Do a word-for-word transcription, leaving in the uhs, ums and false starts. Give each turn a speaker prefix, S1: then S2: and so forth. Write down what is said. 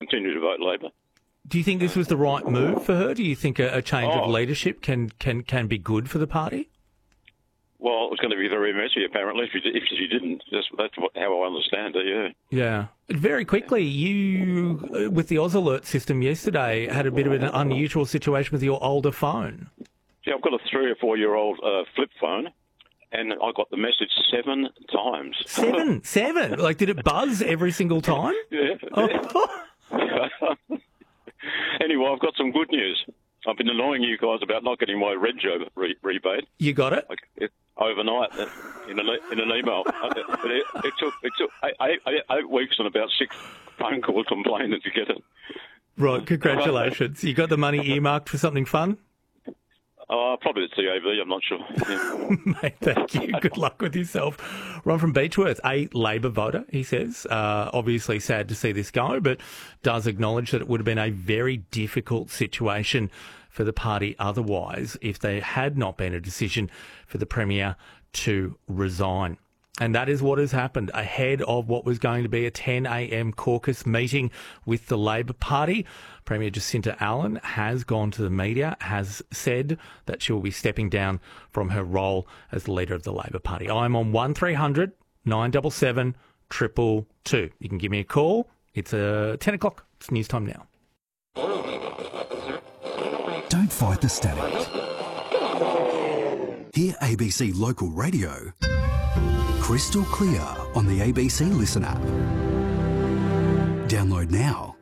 S1: continue to vote Labor.
S2: Do you think this was the right move for her? Do you think a, a change
S1: Oh.
S2: of leadership can, can, can be good for the party?
S1: Well, it was going to be very messy, apparently, if she, if she didn't. That's, that's what, how I understand it, yeah.
S2: Yeah. Very quickly, you, uh, with the Oz Alert system yesterday, had a bit of an unusual situation with your older phone.
S1: See, I've got a three or four-year-old uh, flip phone, and I got the message seven times.
S2: Seven? Seven? Like, did it buzz every single time?
S1: Yeah.
S2: Oh.
S1: Anyway, I've got some good news. I've been annoying you guys about not getting my Redjo re- rebate.
S2: You got it?
S1: Like, it, overnight uh, in an, e- in an email. Uh, it, it took it took eight, eight, eight weeks and about six phone calls complaining to get it.
S2: Right, congratulations. You got the money earmarked for something fun?
S1: Uh, probably the T A V, I'm not sure. Yeah.
S2: Mate, thank you. Good luck with yourself. Ron from Beechworth, a Labor voter, he says. Uh, obviously sad to see this go, but does acknowledge that it would have been a very difficult situation for the party otherwise if there had not been a decision for the Premier to resign. And that is what has happened ahead of what was going to be a ten a.m. caucus meeting with the Labor Party. Premier Jacinta Allen has gone to the media, has said that she will be stepping down from her role as the leader of the Labor Party. I'm on one three hundred nine seven seven two two two. You can give me a call. It's uh, ten o'clock. It's news time now.
S3: Don't fight the static. Hear A B C Local Radio crystal clear on the A B C Listen app. Download now.